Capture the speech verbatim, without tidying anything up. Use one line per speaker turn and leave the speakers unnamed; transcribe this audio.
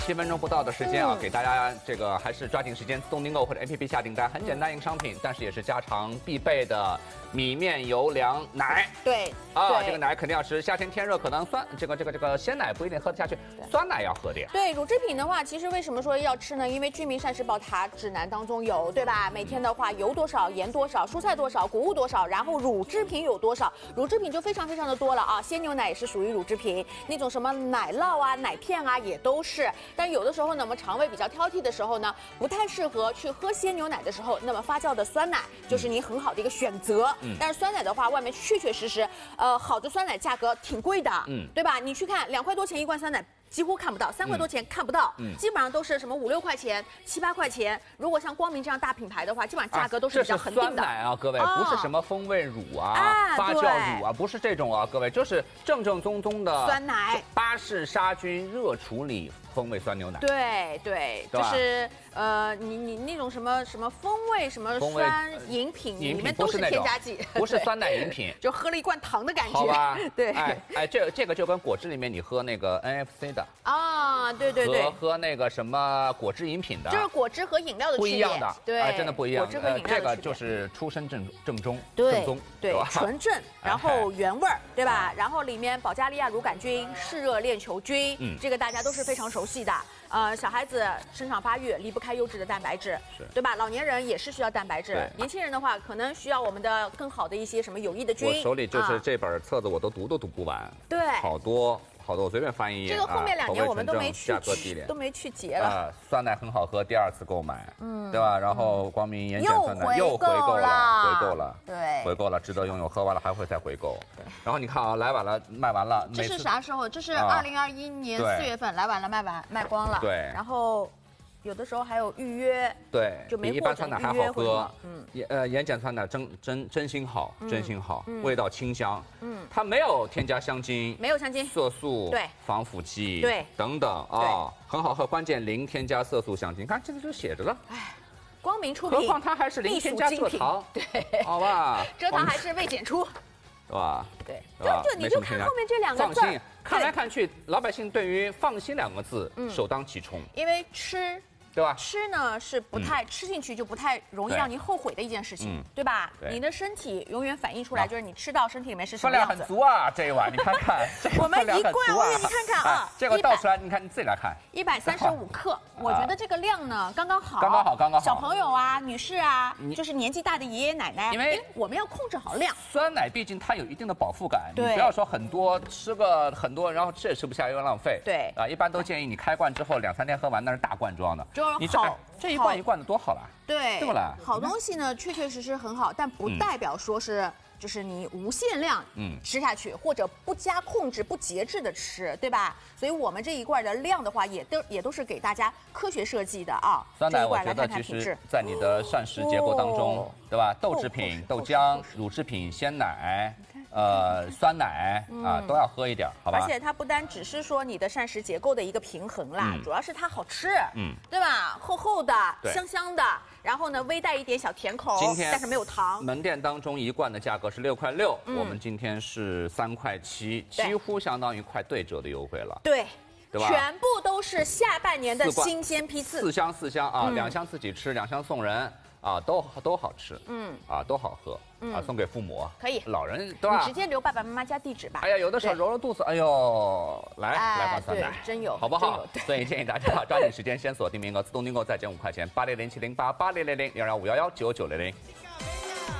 七分钟不到的时间啊，给大家这个还是抓紧时间自动订购或者 A P P 下订单，很简单一个商品，但是也是家常必备的米面油粮奶。
对
啊，这个奶肯定要吃，夏天天热可能酸，这个这个这个鲜奶不一定喝得下去，酸奶要喝点。
对，乳制品的话，其实为什么说要吃呢？因为居民膳食宝塔指南当中有，对吧？每天的话，油多少，盐多少，蔬菜多少，谷物多少，然后乳制品有多少，乳制品就非常非常的多了啊。鲜牛奶也是属于乳制品，那种什么奶酪啊、奶片啊也都是。但有的时候呢，我们肠胃比较挑剔的时候呢，不太适合去喝鲜牛奶的时候，那么发酵的酸奶就是你很好的一个选择。嗯，但是酸奶的话，外面确确实实，呃，好的酸奶价格挺贵的，嗯，对吧？你去看两块多钱一罐酸奶。几乎看不到，三块多钱看不到，嗯，基本上都是什么五六块钱、七八块钱。如果像光明这样大品牌的话，基本上价格都是比较恒定的。
这是酸奶啊，各位，不是什么风味乳啊、发酵乳啊，不是这种啊，各位，就是正正宗宗的
酸奶，
巴氏杀菌热处理风味酸牛奶。
对对，就是呃，你你那种什么什么风味什么酸饮品，里面都是添加剂，
不是酸奶饮品，
就喝了一罐糖的感觉。
好吧，
对，
哎哎，这这个就跟果汁里面你喝那个 N F C 的。
啊，对对对，
和喝那个什么果汁饮品的，
就是果汁和饮料的
不一样的，
对，
哎，真的不一样。
果汁和饮料的
这个就是出身正正宗，
对
正宗，
对，纯正，然后原味儿，对吧？然后里面保加利亚乳杆菌、嗜热链球菌，嗯，这个大家都是非常熟悉的。呃，小孩子生长发育离不开优质的蛋白质，对吧？老年人也是需要蛋白质，年轻人的话可能需要我们的更好的一些什么有益的菌。
我手里就是这本册子，我都读都读不完，
对，
好多。好多，我随便翻一页。
这个后面两年我们都没去，
价格低廉，
都没去结了。
啊，酸奶很好喝，第二次购买，嗯，对吧？然后光明盐碱酸奶
又回购
了，回购了，
对，
回购了，值得拥有，喝完了还会再回购。然后你看啊，来晚了，卖完了。
这是啥时候？这是二零二一年四月份，来晚了，卖完卖光了。
对，
然后。有的时候还有预约，
对，
就没
比一般酸奶还好喝。
嗯，
盐呃盐碱酸奶真真真心好，真心好，味道清香。嗯，它没有添加香精，
没有香精、
色素，
对，
防腐剂，
对，
等等啊，很好喝。关键零添加色素、香精，看这个就写着了。
哎，光明出品，
何况它还是零添加蔗糖，
对，
好吧，
蔗糖还是未检出。
是吧？
对，就就你就看后面这两个字，
放心。看来看去，老百姓对于放心两个字首当其冲，
因为吃。
对吧？
吃呢是不太、嗯、吃进去就不太容易让您后悔的一件事情， 对, 对吧？对，你的身体永远反映出来就是你吃到身体里面是什么样子。
分量很足啊，这一碗你看看，
我们一罐，我给你看看啊，
这个倒出来，你看你自己来看，
一百三十五克，我觉得这个量呢刚刚好，
刚刚好，刚刚好。
小朋友啊，女士啊，就是年纪大的爷爷奶奶，
因为
我们要控制好量。
酸奶毕竟它有一定的饱腹感，
对，
你不要说很多吃个很多，然后吃也吃不下，又浪费。
对
啊，一般都建议你开罐之后两三天喝完，那是大罐装的，
就是
好。这一罐一罐的多好了，
对，
对不啦？
好东西呢，确确实实很好，但不代表说是、嗯、就是你无限量嗯吃下去，嗯、或者不加控制、不节制的吃，对吧？所以我们这一罐的量的话，也都也都是给大家科学设计的啊。
酸奶我觉得其实在你的膳食结构当中，哦、对吧？豆制品、豆浆、乳制品、鲜奶。呃，酸奶啊、嗯、都要喝一点，好吧？
而且它不单只是说你的膳食结构的一个平衡啦，嗯、主要是它好吃，嗯，对吧？厚厚的，香香的，然后呢，微带一点小甜口，
今天
但是没有糖。
门店当中一罐的价格是六块六，我们今天是三块七，几乎相当于快对折的优惠了。
对。
对吧？
全部都是下半年的新鲜批次，
四箱四箱啊，嗯、两箱自己吃，两箱送人。啊，都都好吃，嗯，啊，都好喝，嗯，啊，送给父母
可以，
老人对吧？
你直接留爸爸妈妈家地址吧。
哎呀，有的时候揉揉肚子，哎呦，来、哎、来罐酸奶，
真有，
好不好？所以建议大家抓紧时间，先锁定名额，自动订购再减五块钱，八零零七零八八零零零幺幺五幺幺九九零零。